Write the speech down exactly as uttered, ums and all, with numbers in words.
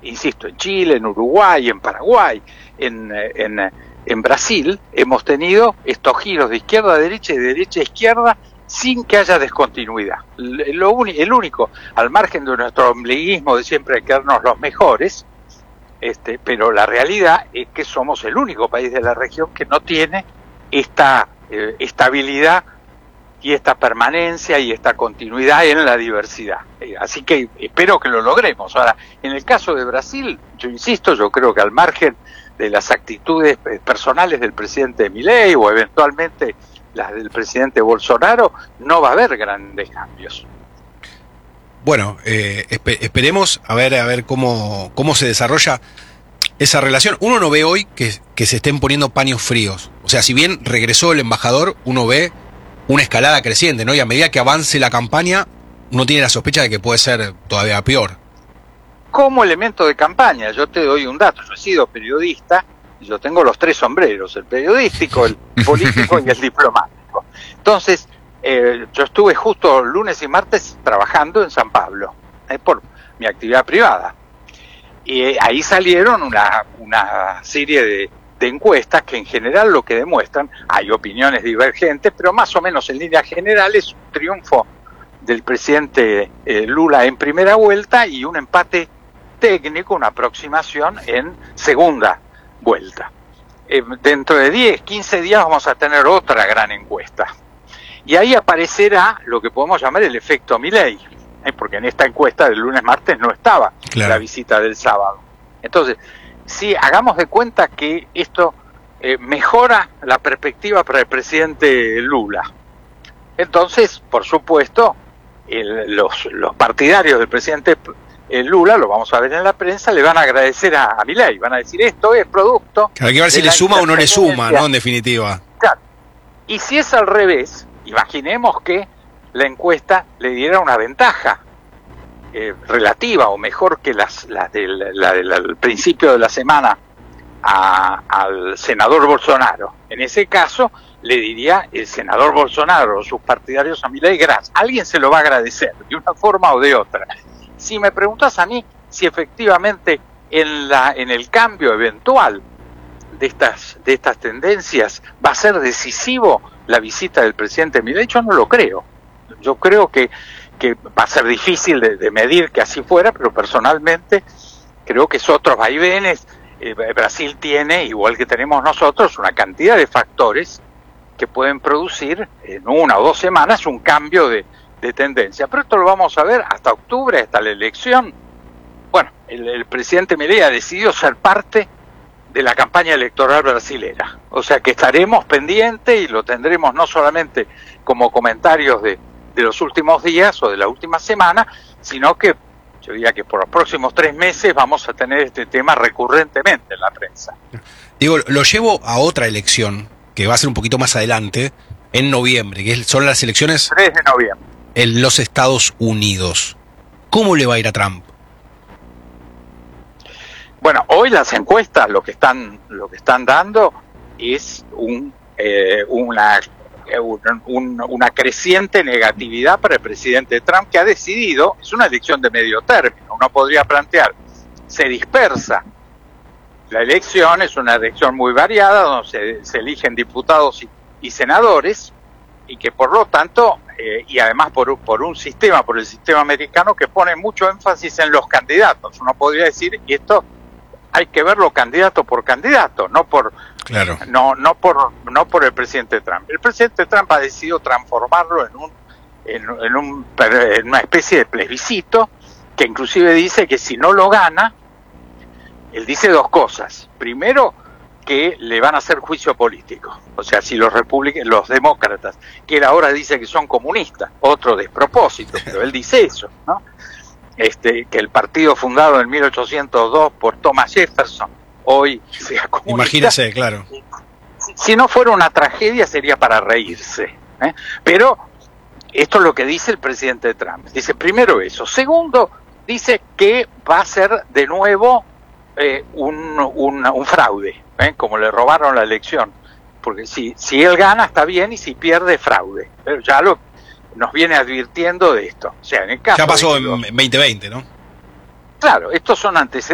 insisto, en Chile, en Uruguay, en Paraguay, en, en, en Brasil, hemos tenido estos giros de izquierda a derecha y de derecha a izquierda sin que haya descontinuidad. Lo el único, al margen de nuestro ombliguismo de siempre quedarnos los mejores, este, pero la realidad es que somos el único país de la región que no tiene esta eh, estabilidad y esta permanencia y esta continuidad en la diversidad. Eh, así que espero que lo logremos. Ahora, en el caso de Brasil, yo insisto, yo creo que al margen de las actitudes personales del presidente Milei o eventualmente las del presidente Bolsonaro, no va a haber grandes cambios. Bueno, eh, esp esperemos a ver a ver cómo, cómo se desarrolla esa relación. Uno no ve hoy que, que se estén poniendo paños fríos. O sea, si bien regresó el embajador, uno ve una escalada creciente, ¿no? Y a medida que avance la campaña, uno tiene la sospecha de que puede ser todavía peor. Como elemento de campaña, yo te doy un dato. Yo he sido periodista y yo tengo los tres sombreros, el periodístico, el político y el diplomático. Entonces, eh, yo estuve justo lunes y martes trabajando en San Pablo, eh, por mi actividad privada. Y eh, ahí salieron una, una serie de, de encuestas que en general lo que demuestran, hay opiniones divergentes, pero más o menos en líneas generales un triunfo del presidente eh, Lula en primera vuelta y un empate técnico, una aproximación en segunda vuelta. Eh, dentro de diez, quince días vamos a tener otra gran encuesta. Y ahí aparecerá lo que podemos llamar el efecto Milei, ¿eh? Porque en esta encuesta del lunes-martes no estaba claro la visita del sábado. Entonces, si hagamos de cuenta que esto eh, mejora la perspectiva para el presidente Lula, entonces, por supuesto, el, los, los partidarios del presidente el Lula, lo vamos a ver en la prensa, le van a agradecer a, a Milei, van a decir esto es producto. Hay que ver si le suma o no le suma, ¿no? En definitiva. Claro. Y si es al revés, imaginemos que la encuesta le diera una ventaja eh, relativa o mejor que las, las del, la del al principio de la semana a, al senador Bolsonaro. En ese caso, le diría el senador Bolsonaro o sus partidarios a Milei, gracias. Alguien se lo va a agradecer, de una forma o de otra. Si me preguntas a mí si efectivamente en la en el cambio eventual de estas de estas tendencias va a ser decisivo la visita del presidente Milei, yo no lo creo. Yo creo que, que va a ser difícil de, de medir que así fuera, pero personalmente creo que es otros vaivenes. Eh, Brasil tiene, igual que tenemos nosotros, una cantidad de factores que pueden producir en una o dos semanas un cambio de de tendencia, pero esto lo vamos a ver hasta octubre, hasta la elección. Bueno, el, el presidente Milei ha decidido ser parte de la campaña electoral brasilera, o sea que estaremos pendientes y lo tendremos no solamente como comentarios de, de los últimos días o de la última semana, sino que yo diría que por los próximos tres meses vamos a tener este tema recurrentemente en la prensa. Digo, lo llevo a otra elección, que va a ser un poquito más adelante, en noviembre, que son las elecciones tres de noviembre. En los Estados Unidos. ¿Cómo le va a ir a Trump? Bueno, hoy las encuestas lo que están lo que están dando es un, eh, una un, una creciente negatividad para el presidente Trump, que ha decidido, es una elección de medio término, uno podría plantear, se dispersa la elección, es una elección muy variada, donde se, se eligen diputados y, y senadores, y que por lo tanto, eh, y además por, por un sistema, por el sistema americano que pone mucho énfasis en los candidatos. Uno podría decir, y esto hay que verlo candidato por candidato, no por claro. no no por no por el presidente Trump. El presidente Trump ha decidido transformarlo en un en, en, un, en una especie de plebiscito, que inclusive dice que si no lo gana, él dice dos cosas. Primero, que le van a hacer juicio político. O sea, si los republicanos, los demócratas, que él ahora dice que son comunistas, otro despropósito, pero él dice eso, ¿no? Este, que el partido fundado en mil ochocientos dos por Thomas Jefferson, hoy sea comunista. Imagínese, claro. Si, si no fuera una tragedia, sería para reírse, ¿eh? Pero esto es lo que dice el presidente Trump. Dice primero eso. Segundo, dice que va a ser de nuevo eh, un, un, un fraude. ¿Eh? Como le robaron la elección, porque si si él gana está bien y si pierde fraude, pero ya lo nos viene advirtiendo de esto. O sea, en el caso ya pasó de los, en veinte veinte, ¿no? Claro, estos son antecedentes.